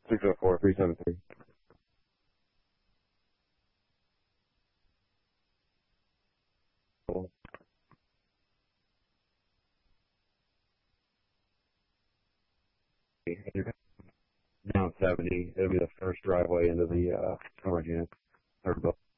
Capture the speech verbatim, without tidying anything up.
six oh four, three seven three. Down seventy. It'll be the first driveway into the uh, storage unit. Or